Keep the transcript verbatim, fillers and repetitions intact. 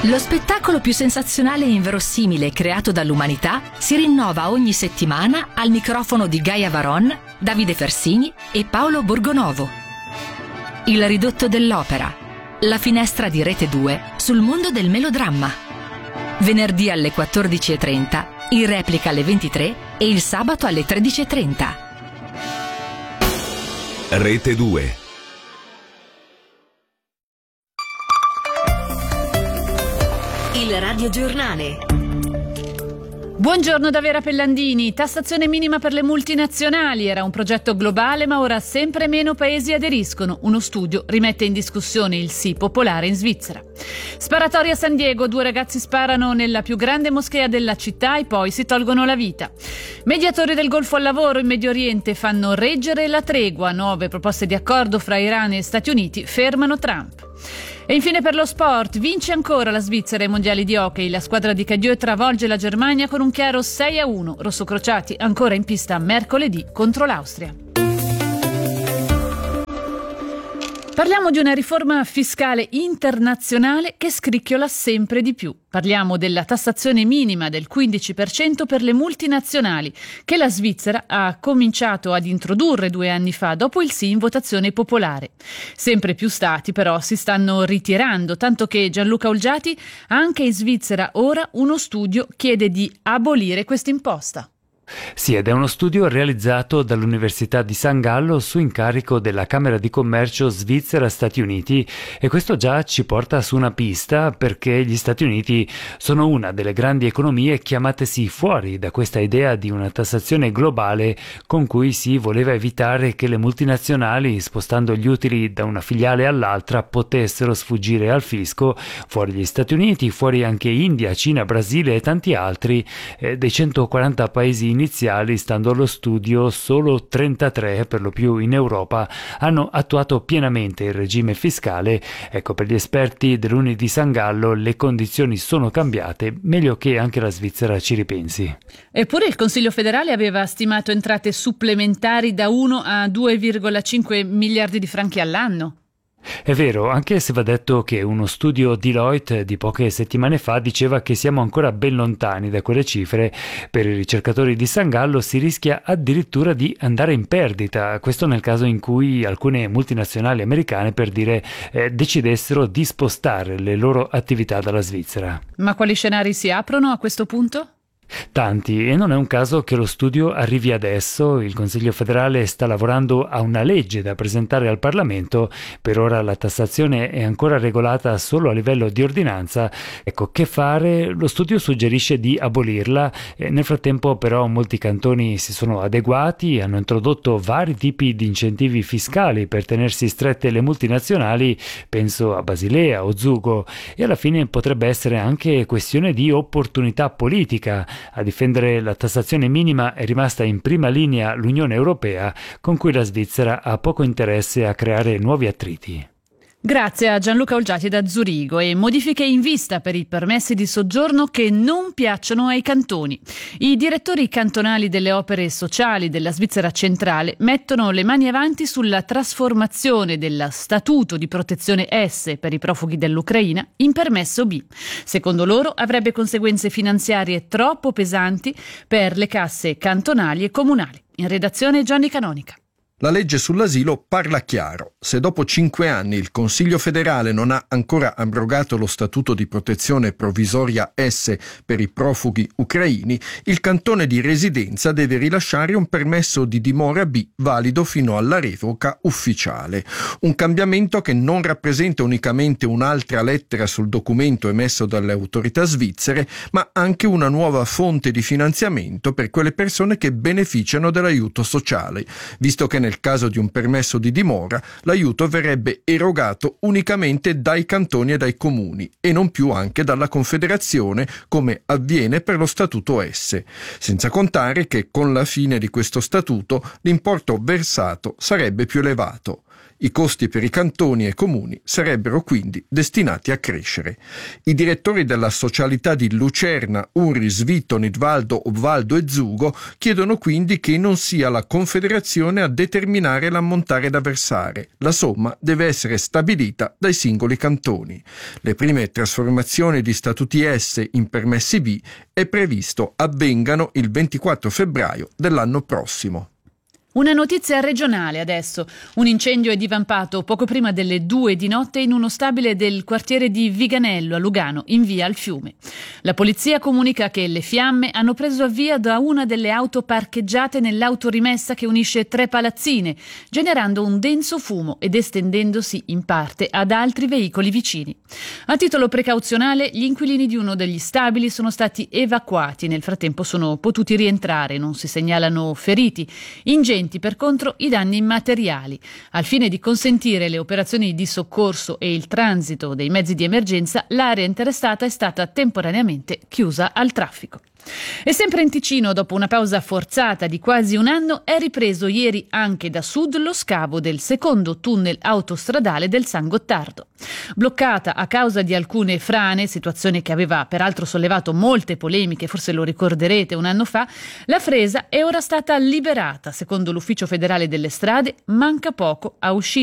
Lo spettacolo più sensazionale e inverosimile creato dall'umanità si rinnova ogni settimana al microfono di Gaia Varon, Davide Fersini e Paolo Borgonovo. Il ridotto dell'opera, la finestra di Rete due sul mondo del melodramma. Venerdì alle quattordici e trenta, in replica alle ventitré e il sabato alle tredici e trenta. Rete due. Il radiogiornale. Buongiorno da Vera Pellandini. Tassazione minima per le multinazionali. Era un progetto globale, ma ora sempre meno paesi aderiscono. Uno studio rimette in discussione il sì popolare in Svizzera. Sparatoria a San Diego. Due ragazzi sparano nella più grande moschea della città e poi si tolgono la vita. Mediatori del Golfo al lavoro in Medio Oriente fanno reggere la tregua. Nuove proposte di accordo fra Iran e Stati Uniti fermano Trump. E infine per lo sport, vince ancora la Svizzera ai mondiali di hockey. La squadra di Cadieux travolge la Germania con un chiaro sei a uno. Rossocrociati ancora in pista mercoledì contro l'Austria. Parliamo di una riforma fiscale internazionale che scricchiola sempre di più. Parliamo della tassazione minima del quindici per cento per le multinazionali, che la Svizzera ha cominciato ad introdurre due anni fa, dopo il sì in votazione popolare. Sempre più stati però si stanno ritirando, tanto che Gianluca Olgiati, anche in Svizzera ora uno studio chiede di abolire quest'imposta. Sì, ed è uno studio realizzato dall'Università di San Gallo su incarico della Camera di Commercio Svizzera-Stati Uniti, e questo già ci porta su una pista, perché gli Stati Uniti sono una delle grandi economie chiamatesi fuori da questa idea di una tassazione globale con cui si voleva evitare che le multinazionali, spostando gli utili da una filiale all'altra, potessero sfuggire al fisco. Fuori gli Stati Uniti, fuori anche India, Cina, Brasile e tanti altri. Eh, dei centoquaranta paesi iniziali, stando allo studio, solo trentatré, per lo più in Europa, hanno attuato pienamente il regime fiscale. Ecco, per gli esperti dell'Uni di San Gallo le condizioni sono cambiate, meglio che anche la Svizzera ci ripensi. Eppure il Consiglio federale aveva stimato entrate supplementari da uno a due virgola cinque miliardi di franchi all'anno. È vero, anche se va detto che uno studio Deloitte di poche settimane fa diceva che siamo ancora ben lontani da quelle cifre. Per i ricercatori di San Gallo si rischia addirittura di andare in perdita, questo nel caso in cui alcune multinazionali americane, per dire, eh, decidessero di spostare le loro attività dalla Svizzera. Ma quali scenari si aprono a questo punto? Tanti, e non è un caso che lo studio arrivi adesso. Il Consiglio federale sta lavorando a una legge da presentare al Parlamento. Per ora la tassazione è ancora regolata solo a livello di ordinanza. Ecco, che fare? Lo studio suggerisce di abolirla. E nel frattempo però molti cantoni si sono adeguati, hanno introdotto vari tipi di incentivi fiscali per tenersi strette le multinazionali, penso a Basilea o Zugo, e alla fine potrebbe essere anche questione di opportunità politica. A difendere la tassazione minima è rimasta in prima linea l'Unione Europea, con cui la Svizzera ha poco interesse a creare nuovi attriti. Grazie a Gianluca Olgiati da Zurigo. E modifiche in vista per i permessi di soggiorno che non piacciono ai cantoni. I direttori cantonali delle opere sociali della Svizzera centrale mettono le mani avanti sulla trasformazione dello statuto di protezione S per i profughi dell'Ucraina in permesso B. Secondo loro avrebbe conseguenze finanziarie troppo pesanti per le casse cantonali e comunali. In redazione Gianni Canonica. La legge sull'asilo parla chiaro. Se dopo cinque anni il Consiglio federale non ha ancora abrogato lo statuto di protezione provvisoria S per i profughi ucraini, il cantone di residenza deve rilasciare un permesso di dimora B valido fino alla revoca ufficiale. Un cambiamento che non rappresenta unicamente un'altra lettera sul documento emesso dalle autorità svizzere, ma anche una nuova fonte di finanziamento per quelle persone che beneficiano dell'aiuto sociale, visto che nel caso di un permesso di dimora l'aiuto verrebbe erogato unicamente dai cantoni e dai comuni e non più anche dalla Confederazione, come avviene per lo Statuto S, senza contare che con la fine di questo statuto l'importo versato sarebbe più elevato. I costi per i cantoni e comuni sarebbero quindi destinati a crescere. I direttori della socialità di Lucerna, Uri, Svitto, Nidvaldo, Obvaldo e Zugo chiedono quindi che non sia la Confederazione a determinare l'ammontare da versare. La somma deve essere stabilita dai singoli cantoni. Le prime trasformazioni di statuti S in permessi B è previsto avvengano il ventiquattro febbraio dell'anno prossimo. Una notizia regionale adesso. Un incendio è divampato poco prima delle due di notte in uno stabile del quartiere di Viganello a Lugano, in via al Fiume. La polizia comunica che le fiamme hanno preso avvio da una delle auto parcheggiate nell'autorimessa che unisce tre palazzine, generando un denso fumo ed estendendosi in parte ad altri veicoli vicini. A titolo precauzionale, gli inquilini di uno degli stabili sono stati evacuati. Nel frattempo sono potuti rientrare, non si segnalano feriti. Ingenti per contro i danni immateriali. Al fine di consentire le operazioni di soccorso e il transito dei mezzi di emergenza, l'area interessata è stata temporaneamente chiusa al traffico. E sempre in Ticino, dopo una pausa forzata di quasi un anno, è ripreso ieri anche da sud lo scavo del secondo tunnel autostradale del San Gottardo. Bloccata a causa di alcune frane, situazione che aveva peraltro sollevato molte polemiche, forse lo ricorderete un anno fa, la fresa è ora stata liberata. Secondo l'Ufficio federale delle strade, manca poco a uscire